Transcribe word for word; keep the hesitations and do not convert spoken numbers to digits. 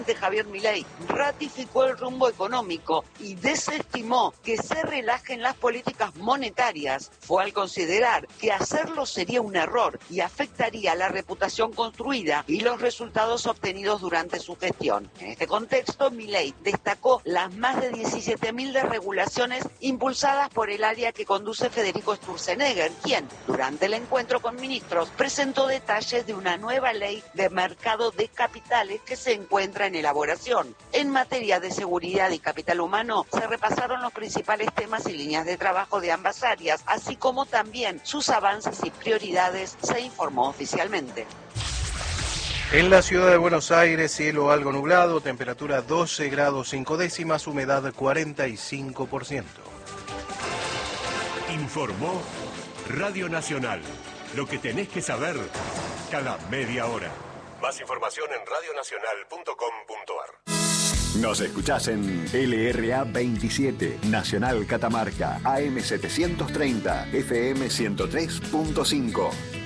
Javier Milei ratificó el rumbo económico y desestimó que se relajen las políticas monetarias. Fue al considerar que hacerlo sería un error y afectaría la reputación construida y los resultados obtenidos durante su gestión. En este contexto, Milei destacó las más de diecisiete mil desregulaciones impulsadas por el área que conduce Federico Sturzenegger, quien, durante el encuentro con ministros, presentó detalles de una nueva ley de mercado de capitales que se encuentra en elaboración. En materia de seguridad y capital humano, se repasaron los principales temas y líneas de trabajo de ambas áreas, así como también sus avances y prioridades, se informó oficialmente. En la ciudad de Buenos Aires, cielo algo nublado, temperatura doce grados cinco décimas, humedad cuarenta y cinco por ciento. Informó Radio Nacional. Lo que tenés que saber cada media hora. Más información en radio nacional punto com punto ar. Nos escuchás en L R A veintisiete, Nacional Catamarca, A M setecientos treinta, F M ciento tres punto cinco.